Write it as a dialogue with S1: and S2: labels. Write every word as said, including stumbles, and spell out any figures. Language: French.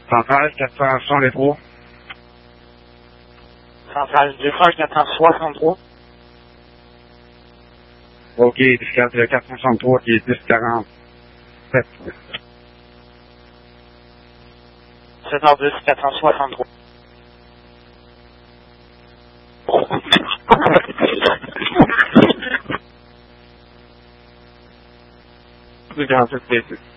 S1: Centrale quatre cent soixante-trois.
S2: Centrale deux cent soixante-trois.
S1: Ok, le quatre cent soixante-trois qui est dix quarante-sept.
S2: sept heures dix, quatre cent soixante-trois.
S1: deux quarante-sept,